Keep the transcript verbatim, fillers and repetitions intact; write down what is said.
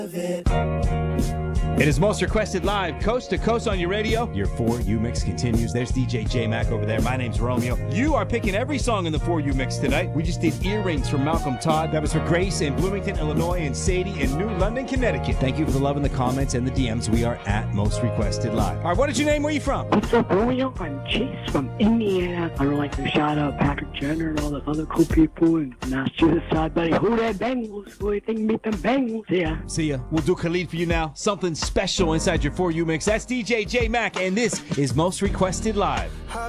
It is Most Requested Live, coast to coast on your radio. Your For You Mix continues. There's D J J-Mac over there. My name's Romeo. You are picking every song in the For You Mix tonight. We just did Earrings from Malcolm Todd. That was for Grace in Bloomington, Illinois, and Sadie in New London, Connecticut. Thank you for the love in the comments and the D Ms. We are at Most Requested Live. All right, what did you name? Where you from? What's up, Romeo? I'm Chase from Indiana. I would like to shout out Patrick Jenner and all the other cool people in Massachusetts side, buddy. Who that Bengals? Who do you think beat them Bengals? Yeah. See ya. We'll do Khalid for you now. Something special inside your For You Mix. That's D J J-Mac, and this is Most Requested Live.